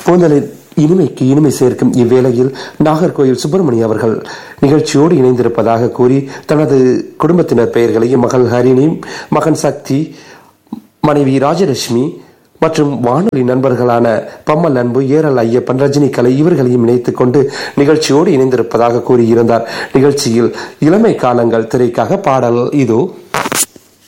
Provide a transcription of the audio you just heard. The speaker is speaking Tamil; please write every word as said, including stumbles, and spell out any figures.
கூந்தலில் இனிமைக்கு இனிமை சேர்க்கும் இவ்வேளையில் நாகர்கோயில் சுப்பிரமணிய அவர்கள் நிகழ்ச்சியோடு இணைந்திருப்பதாக கூறி தனது குடும்பத்தினர் பெயர்களையும் மகள் ஹரிணி, மகன் சக்தி, மனைவி ராஜலட்சுமி மற்றும் வானொலி நண்பர்களான பம்மல் அன்பு, ஏரல் ஐயப்பன், ரஜினி கலை இவர்களையும் இணைத்துக் கொண்டு நிகழ்ச்சியோடு இணைந்திருப்பதாக கூறியிருந்தார். நிகழ்ச்சியில் இளமை காலங்கள் திரைக்காக பாடல் இதோ.